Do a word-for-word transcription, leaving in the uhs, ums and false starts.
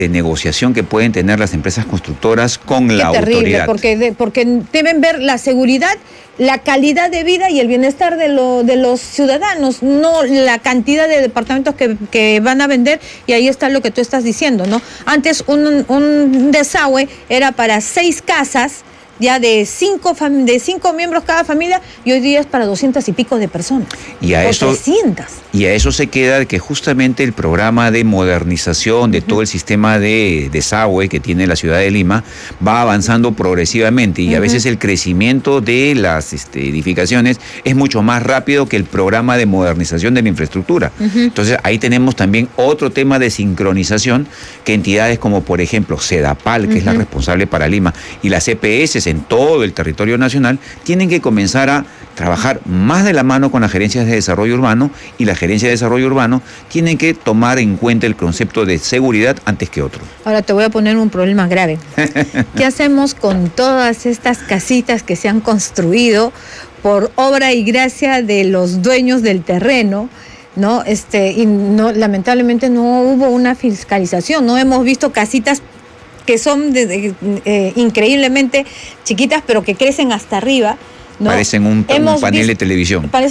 de negociación que pueden tener las empresas constructoras con Qué la terrible, autoridad. Porque, de, porque deben ver la seguridad, la calidad de vida y el bienestar de, lo, de los ciudadanos, no la cantidad de departamentos que, que van a vender, y ahí está lo que tú estás diciendo, ¿no? Antes un, un desagüe era para seis casas, ya de cinco, de cinco miembros cada familia, y hoy día es para doscientas y pico de personas. Y a o eso, trescientas. Y a eso se queda que justamente el programa de modernización de uh-huh. todo el sistema de desagüe que tiene la ciudad de Lima va avanzando progresivamente, y uh-huh. a veces el crecimiento de las este, edificaciones es mucho más rápido que el programa de modernización de la infraestructura. Uh-huh. Entonces ahí tenemos también otro tema de sincronización que entidades como por ejemplo Sedapal, que uh-huh. es la responsable para Lima, y las E P S en todo el territorio nacional, tienen que comenzar a trabajar más de la mano con las gerencias de desarrollo urbano, y las gerencias de desarrollo urbano tienen que tomar en cuenta el concepto de seguridad antes que otro. Ahora te voy a poner un problema grave. ¿Qué hacemos con todas estas casitas que se han construido por obra y gracia de los dueños del terreno? ¿No? Este, y no, lamentablemente no hubo una fiscalización, no hemos visto casitas que son de, de, eh, increíblemente chiquitas, pero que crecen hasta arriba, ¿no? Parecen un, un panel visto, de televisión.